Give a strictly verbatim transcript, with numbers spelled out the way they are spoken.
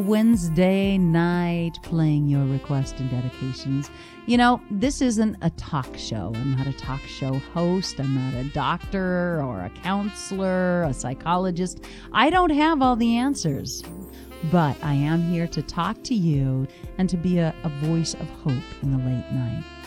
Wednesday night playing your request and dedications. You know, this isn't a talk show. I'm not a talk show host. I'm not a doctor or a counselor, a psychologist. I don't have all the answers, but I am here to talk to you and to be a, a voice of hope in the late night.